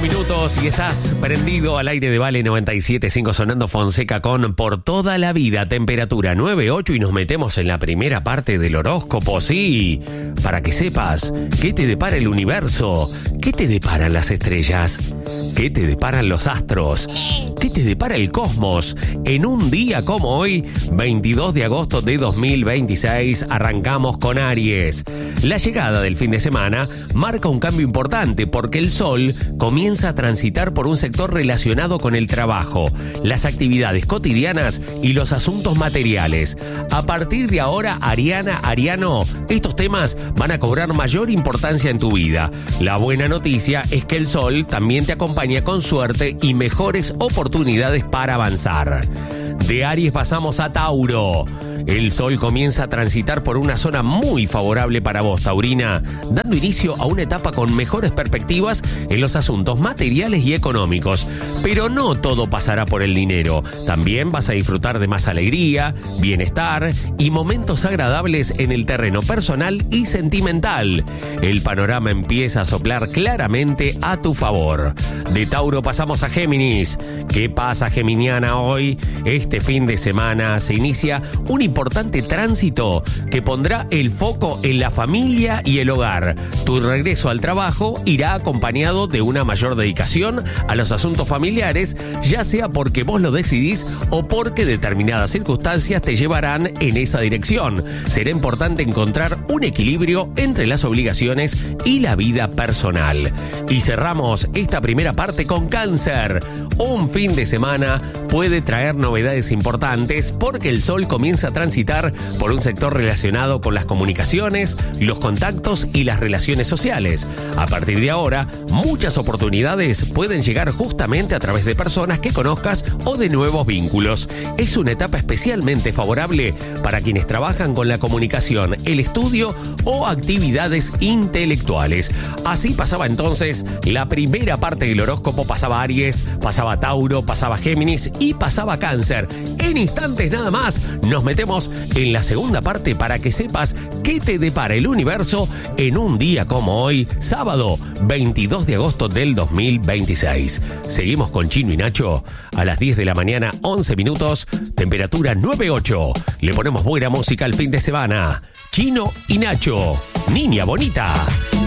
minutos y estás prendido al aire de Vale 97.5 sonando Fonseca con Por Toda la Vida, temperatura 9.8 y nos metemos en la primera parte del horóscopo, sí, para que sepas qué te depara el universo, qué te deparan las estrellas, qué te deparan los astros, qué te depara el cosmos. En un día como hoy, 22 de agosto de 2026, arrancamos con Aries. La llegada del fin de semana marca un cambio importante porque el Sol comienza a transitar por un sector relacionado con el trabajo, las actividades cotidianas y los asuntos materiales. A partir de ahora, Ariano, estos temas van a cobrar mayor importancia en tu vida. La buena noticia es que el Sol también te acompaña con suerte y mejores oportunidades para avanzar. De Aries pasamos a Tauro. El Sol comienza a transitar por una zona muy favorable para vos, Taurina, dando inicio a una etapa con mejores perspectivas en los asuntos materiales y económicos. Pero no todo pasará por el dinero. También vas a disfrutar de más alegría, bienestar y momentos agradables en el terreno personal y sentimental. El panorama empieza a soplar claramente a tu favor. De Tauro pasamos a Géminis. ¿Qué pasa, geminiana, hoy? Este fin de semana se inicia un importante tránsito que pondrá el foco en la familia y el hogar. Tu regreso al trabajo irá acompañado de una mayor dedicación a los asuntos familiares, ya sea porque vos lo decidís o porque determinadas circunstancias te llevarán en esa dirección. Será importante encontrar un equilibrio entre las obligaciones y la vida personal. Y cerramos esta primera parte con Cáncer. Un fin de semana puede traer novedades importantes porque el Sol comienza a transitar por un sector relacionado con las comunicaciones, los contactos y las relaciones sociales. A partir de ahora, muchas oportunidades pueden llegar justamente a través de personas que conozcas o de nuevos vínculos. Es una etapa especialmente favorable para quienes trabajan con la comunicación, el estudio o actividades intelectuales. Así pasaba entonces la primera parte del horóscopo. Pasaba Aries, pasaba Tauro, pasaba Géminis y pasaba Cáncer. En instantes nada más nos metemos en la segunda parte para que sepas qué te depara el universo en un día como hoy, sábado 22 de agosto del 2026. Seguimos con Chino y Nacho a las 10 de la mañana, 11 minutos, temperatura 9.8. Le ponemos buena música al fin de semana. Chino y Nacho, niña bonita.